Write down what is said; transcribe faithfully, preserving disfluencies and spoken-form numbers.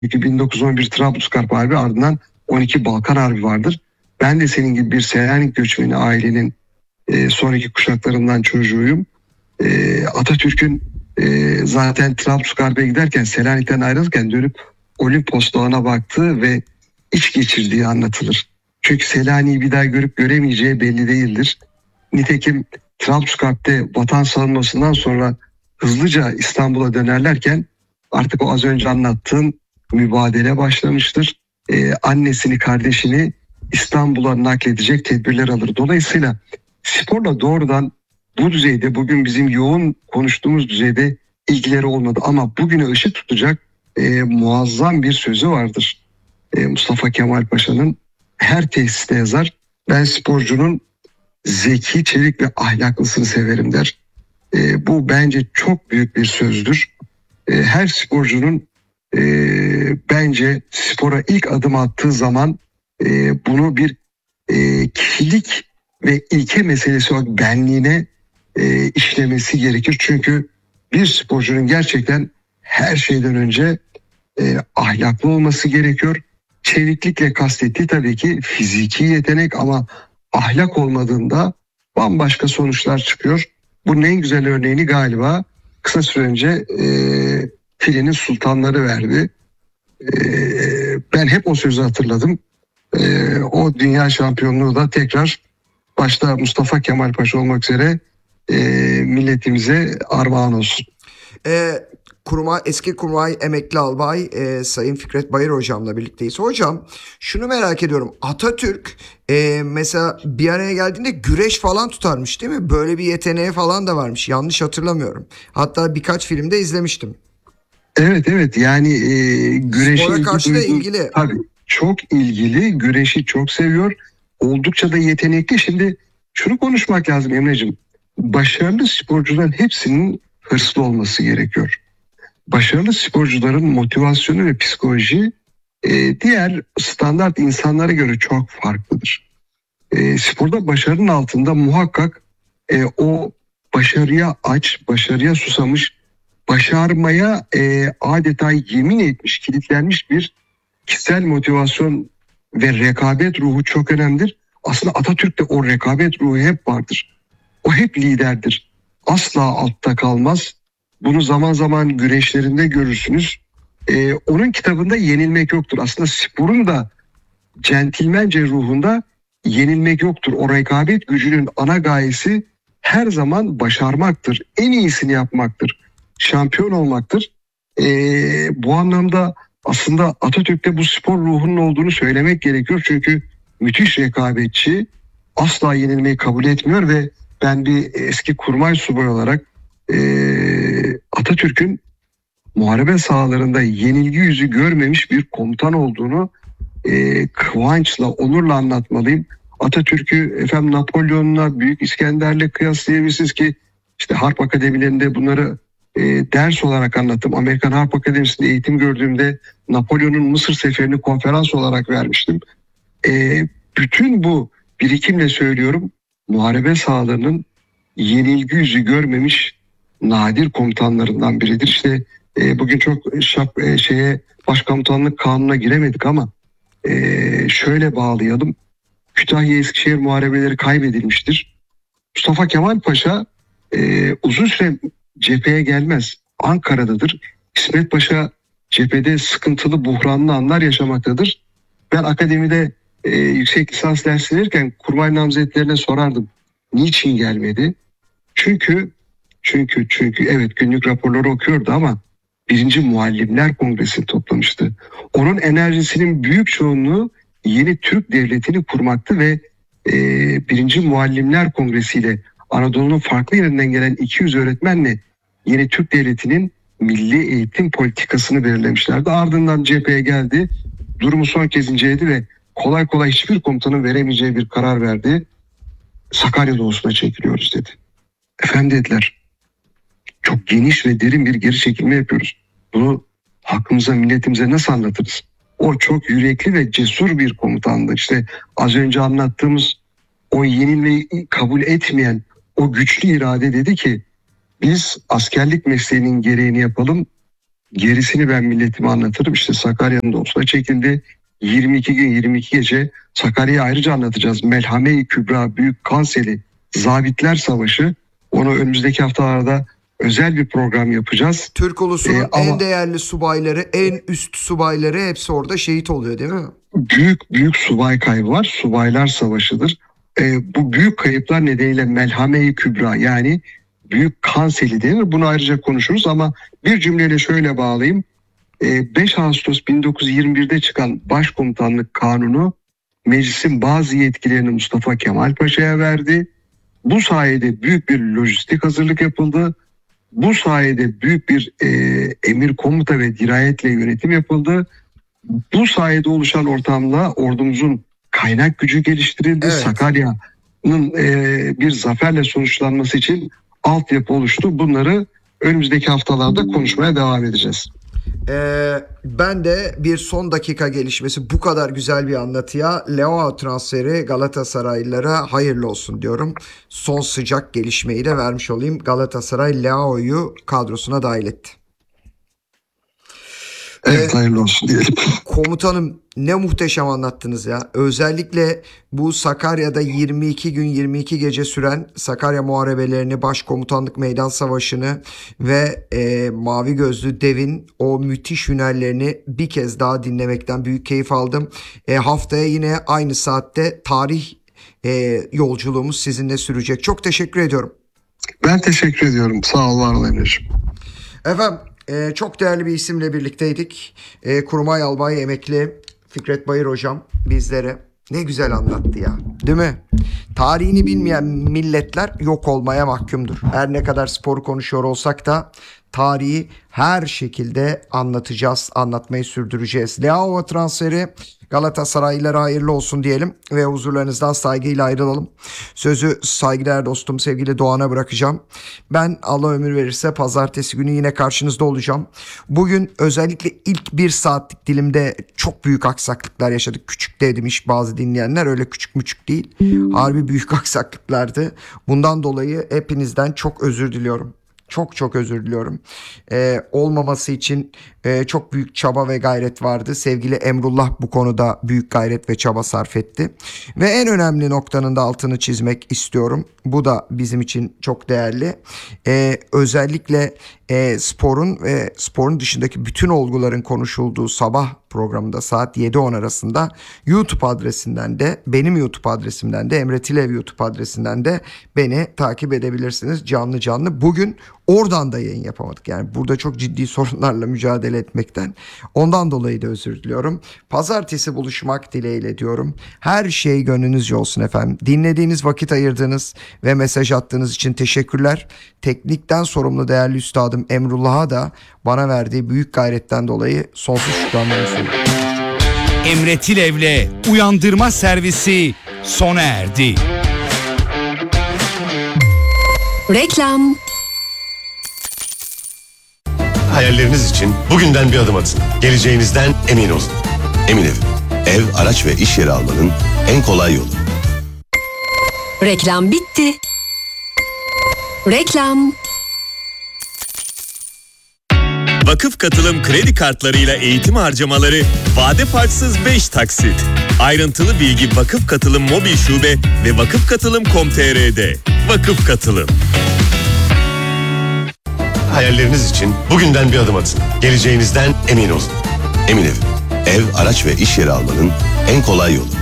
Çünkü bin dokuz yüz on bir Trablusgarp Harbi, ardından on iki Balkan Harbi vardır. Ben de senin gibi bir Selanik göçmeni ailenin e, sonraki kuşaklarından çocuğuyum. E, Atatürk'ün e, zaten Trablusgarp'a giderken, Selanik'ten ayrılırken dönüp Olimpos Dağı'na baktığı ve iç geçirdiği anlatılır. Çünkü Selanik'i bir daha görüp göremeyeceği belli değildir. Nitekim Trablusgarp'te vatan savunmasından sonra hızlıca İstanbul'a dönerlerken artık o az önce anlattığım mübadele başlamıştır. Ee, annesini, kardeşini İstanbul'a nakledecek tedbirler alır. Dolayısıyla sporla doğrudan bu düzeyde, bugün bizim yoğun konuştuğumuz düzeyde ilgileri olmadı. Ama bugüne ışık tutacak e, muazzam bir sözü vardır. E, Mustafa Kemal Paşa'nın her tesiste yazar. Ben sporcunun zeki, çevik ve ahlaklısını severim der. E, bu bence çok büyük bir sözdür. E, her sporcunun e, bence spora ilk adım attığı zaman e, bunu bir e, kişilik ve ilke meselesi olarak benliğine e, işlemesi gerekir. Çünkü bir sporcunun gerçekten her şeyden önce e, ahlaklı olması gerekiyor. Çeviklikle kastettiği tabii ki fiziki yetenek, ama ahlak olmadığında bambaşka sonuçlar çıkıyor. Bunun en güzel örneğini galiba kısa süre önce e, filenin sultanları verdi. E, ben hep o sözü hatırladım. E, o dünya şampiyonluğu da tekrar başta Mustafa Kemal Paşa olmak üzere e, milletimize armağan olsun. E, Kurmay, eski kurmay emekli albay e, Sayın Fikret Bayır hocamla birlikteyiz. Hocam şunu merak ediyorum. Atatürk e, mesela bir araya geldiğinde güreş falan tutarmış değil mi? Böyle bir yeteneği falan da varmış. Yanlış hatırlamıyorum. Hatta birkaç filmde izlemiştim. Evet evet yani e, güreşe spora karşı da ilgili. Tabii çok ilgili, güreşi çok seviyor. Oldukça da yetenekli. Şimdi şunu konuşmak lazım Emre'cim. Başarılı sporcuların hepsinin hırslı olması gerekiyor. Başarılı sporcuların motivasyonu ve psikoloji e, diğer standart insanlara göre çok farklıdır. E, sporda başarının altında muhakkak e, o başarıya aç, başarıya susamış, başarmaya e, adeta yemin etmiş, kilitlenmiş bir kişisel motivasyon ve rekabet ruhu çok önemlidir. Aslında Atatürk'te o rekabet ruhu hep vardır. O hep liderdir. Asla altta kalmaz. Bunu zaman zaman güreşlerinde görürsünüz. Ee, onun kitabında yenilmek yoktur. Aslında sporun da centilmence ruhunda yenilmek yoktur. O rekabet gücünün ana gayesi her zaman başarmaktır. En iyisini yapmaktır. Şampiyon olmaktır. Ee, bu anlamda aslında Atatürk'te bu spor ruhunun olduğunu söylemek gerekiyor. Çünkü müthiş rekabetçi, asla yenilmeyi kabul etmiyor ve ben bir eski kurmay subay olarak Ee, Atatürk'ün muharebe sahalarında yenilgi yüzü görmemiş bir komutan olduğunu e, kıvançla, onurla anlatmalıyım. Atatürk'ü efendim Napolyon'la, Büyük İskender'le kıyaslayabilirsiniz ki işte harp akademilerinde bunları e, ders olarak anlattım. Amerikan Harp Akademisi'nde eğitim gördüğümde Napolyon'un Mısır seferini konferans olarak vermiştim. E, bütün bu birikimle söylüyorum, muharebe sahalarının yenilgi yüzü görmemiş nadir komutanlarından biridir. İşte e, bugün çok şap, e, şeye başkomutanlık kanununa giremedik ama e, şöyle bağlayalım. Kütahya Eskişehir muharebeleri kaybedilmiştir. Mustafa Kemal Paşa e, uzun süre cepheye gelmez. Ankara'dadır. İsmet Paşa cephede sıkıntılı, buhranlı anlar yaşamaktadır. Ben akademide e, yüksek lisans dersi verirken kurmay namzetlerine sorardım. Niçin gelmedi? Çünkü Çünkü çünkü evet günlük raporları okuyordu ama birinci Muallimler Kongresi'ni toplamıştı. Onun enerjisinin büyük çoğunluğu yeni Türk devletini kurmaktı ve e, birinci Muallimler Kongresi ile Anadolu'nun farklı yerinden gelen iki yüz öğretmenle yeni Türk devletinin milli eğitim politikasını belirlemişlerdi. Ardından cepheye geldi, durumu son kez inceledi ve kolay kolay hiçbir komutanın veremeyeceği bir karar verdi. Sakarya doğusuna çekiliyoruz dedi. Efendim dediler, çok geniş ve derin bir geri çekilme yapıyoruz. Bunu halkımıza, milletimize nasıl anlatırız? O çok yürekli ve cesur bir komutandı. İşte az önce anlattığımız o yenilmeyi kabul etmeyen o güçlü irade dedi ki biz askerlik mesleğinin gereğini yapalım. Gerisini ben milletime anlatırım. İşte Sakarya'nın dostuna çekildi. yirmi iki gün yirmi iki gece Sakarya'yı ayrıca anlatacağız. Melhame-i Kübra, Büyük Kanseli, Zabitler Savaşı. Onu önümüzdeki haftalarda özel bir program yapacağız. Türk ulusunun Ee, ama- en değerli subayları, en üst subayları hepsi orada şehit oluyor değil mi? Büyük büyük subay kaybı var. Subaylar Savaşı'dır. Ee, bu büyük kayıplar nedeniyle Melhame-i Kübra, yani Büyük Kanseli denir. Bunu ayrıca konuşuruz ama bir cümleyle şöyle bağlayayım. Ee, beş Ağustos bin dokuz yüz yirmi birde çıkan Başkomutanlık Kanunu meclisin bazı yetkilerini Mustafa Kemal Paşa'ya verdi. Bu sayede büyük bir lojistik hazırlık yapıldı. Bu sayede büyük bir e, emir komuta ve dirayetle yönetim yapıldı. Bu sayede oluşan ortamda ordumuzun kaynak gücü geliştirildi. Evet. Sakarya'nın e, bir zaferle sonuçlanması için altyapı oluştu. Bunları önümüzdeki haftalarda konuşmaya devam edeceğiz. Ee, ben de bir son dakika gelişmesi, bu kadar güzel bir anlatıya, Leao transferi Galatasaraylılara hayırlı olsun diyorum. Son sıcak gelişmeyi de vermiş olayım. Galatasaray Leao'yu kadrosuna dahil etti. Evet, hayırlı olsun diyelim. Komutanım, ne muhteşem anlattınız ya. Özellikle bu Sakarya'da yirmi iki gün yirmi iki gece süren Sakarya muharebelerini, Başkomutanlık Meydan Savaşı'nı ve e, Mavi Gözlü Dev'in o müthiş hünerlerini bir kez daha dinlemekten büyük keyif aldım. E, haftaya yine aynı saatte tarih e, yolculuğumuz sizinle sürecek. Çok teşekkür ediyorum. Ben teşekkür ediyorum. Sağ ol, var ol Emre'ciğim. Efendim, e, çok değerli bir isimle birlikteydik. E, Kurmay Albay Emekli Fikret Bayır hocam bizlere ne güzel anlattı ya, değil mi? Tarihini bilmeyen milletler yok olmaya mahkumdur. Her ne kadar sporu konuşuyor olsak da tarihi her şekilde anlatacağız, anlatmayı sürdüreceğiz. Leao transferi Galatasaraylılara hayırlı olsun diyelim ve huzurlarınızdan saygıyla ayrılalım. Sözü saygıdeğer dostum sevgili Doğan'a bırakacağım. Ben Allah ömür verirse pazartesi günü yine karşınızda olacağım. Bugün özellikle ilk bir saatlik dilimde çok büyük aksaklıklar yaşadık. Küçük de demiş bazı dinleyenler, öyle küçük müçük değil. Harbi büyük aksaklıklardı. Bundan dolayı hepinizden çok özür diliyorum. Çok çok özür diliyorum. Ee, olmaması için e, çok büyük çaba ve gayret vardı. Sevgili Emrullah bu konuda büyük gayret ve çaba sarf etti. Ve en önemli noktanın da altını çizmek istiyorum. Bu da bizim için çok değerli. Ee, özellikle e, sporun ve sporun dışındaki bütün olguların konuşulduğu sabah programında saat yedi on arasında YouTube adresinden de, benim YouTube adresimden de, Emre Tilev YouTube adresinden de beni takip edebilirsiniz canlı canlı. Bugün oradan da yayın yapamadık. Yani burada çok ciddi sorunlarla mücadele etmekten. Ondan dolayı da özür diliyorum. Pazartesi buluşmak dileğiyle diyorum. Her şey gönlünüzce olsun efendim. Dinlediğiniz, vakit ayırdığınız ve mesaj attığınız için teşekkürler. Teknikten sorumlu değerli üstadım Emrullah'a da bana verdiği büyük gayretten dolayı sonsuz şükranlarımı sunuyorum. Emre Tilev'le Uyandırma Servisi sona erdi. Reklam. Hayalleriniz için bugünden bir adım atın. Geleceğinizden emin olun. Emin Ev. Ev, araç ve iş yeri almanın en kolay yolu. Reklam bitti. Reklam. Vakıf Katılım kredi kartlarıyla eğitim harcamaları vade farksız beş taksit. Ayrıntılı bilgi Vakıf Katılım mobil şube ve vakıf katılım nokta com nokta tr'de. Vakıf Katılım. Hayalleriniz için bugünden bir adım atın. Geleceğinizden emin olun. Emin Ev. Ev, araç ve iş yeri almanın en kolay yolu.